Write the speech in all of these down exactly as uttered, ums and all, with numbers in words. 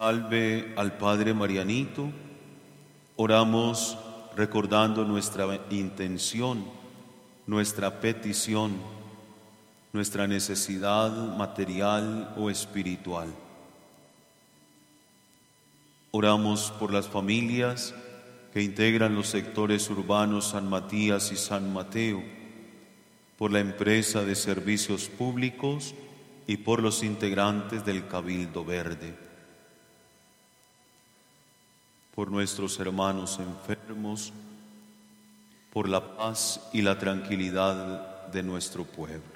salve al Padre Marianito, oramos recordando nuestra intención, nuestra petición, nuestra necesidad material o espiritual. Oramos por las familias que integran los sectores urbanos San Matías y San Mateo, por la empresa de servicios públicos y por los integrantes del Cabildo Verde, por nuestros hermanos enfermos, por la paz y la tranquilidad de nuestro pueblo.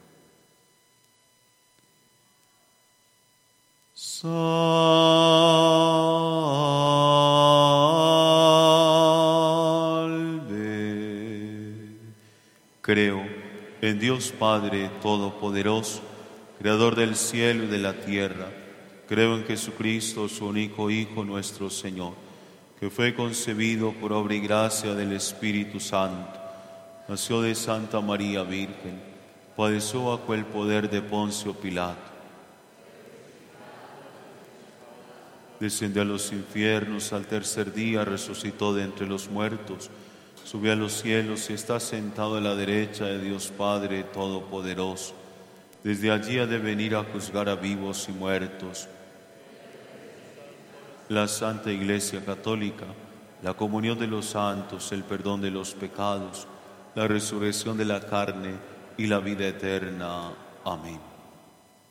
Salve. Creo en Dios Padre Todopoderoso, Creador del cielo y de la tierra. Creo en Jesucristo, su único Hijo, nuestro Señor, que fue concebido por obra y gracia del Espíritu Santo. Nació de Santa María Virgen, padeció bajo el poder de Poncio Pilato. Descendió a los infiernos, al tercer día resucitó de entre los muertos, subió a los cielos y está sentado a la derecha de Dios Padre Todopoderoso. Desde allí ha de venir a juzgar a vivos y muertos. La Santa Iglesia Católica, la comunión de los santos, el perdón de los pecados, la resurrección de la carne y la vida eterna. Amén.